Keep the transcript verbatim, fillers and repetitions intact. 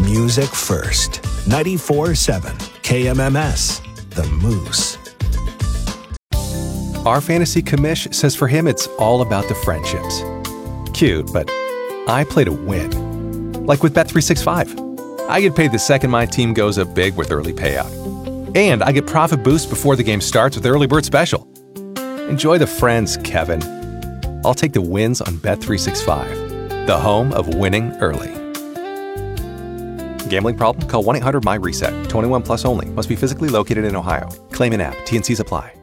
music first. ninety-four point seven K M M S, The Moose. Our fantasy commish says for him it's all about the friendships. Cute, but I play to win. Like with Bet three sixty-five. I get paid the second my team goes up big with early payout. And I get profit boost before the game starts with Early Bird Special. Enjoy the friends, Kevin. I'll take the wins on Bet three sixty-five, the home of winning early. Gambling problem? Call one eight hundred M Y RESET. twenty-one plus only. Must be physically located in Ohio. Claim in app. T N Cs apply.